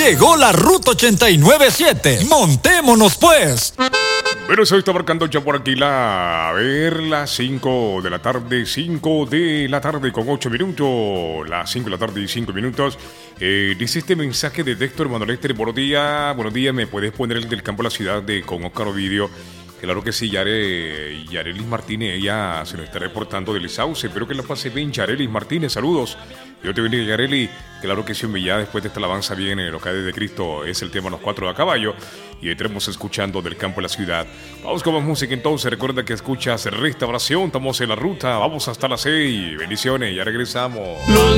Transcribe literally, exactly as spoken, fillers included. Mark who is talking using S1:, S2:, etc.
S1: Llegó la Ruta ochenta y nueve siete. Montémonos pues.
S2: Bueno, se está marcando ya por aquí la... A ver, las cinco de la tarde, cinco de la tarde con ocho minutos. Las cinco de la tarde y cinco minutos. Eh, dice este mensaje de texto, hermano Lester. Buenos días, buenos días. ¿Me puedes poner el del campo de la ciudad de con Oscar Ovidio? Claro que sí, Yare, Yarelis Martínez, ella se nos está reportando del Sauce. Espero que la pase bien, Yarelis Martínez, saludos. Yo te bendiga, Yareli. Claro que sí, ya después de esta alabanza viene lo que hay de Cristo, es el tema Los Cuatro de a Caballo. Y estaremos escuchando del campo a la ciudad. Vamos con más música entonces, recuerda que escuchas Restauración, estamos en la ruta, vamos hasta las seis. Bendiciones, ya regresamos.